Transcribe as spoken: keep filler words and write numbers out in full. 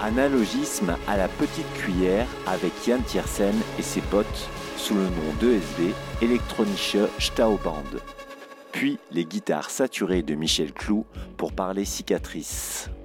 Analogisme à la petite cuillère avec Jan Tiersen et ses potes sous le nom d'E S B, Elektronische Stauband. Puis les guitares saturées de Michel Clou pour parler cicatrices.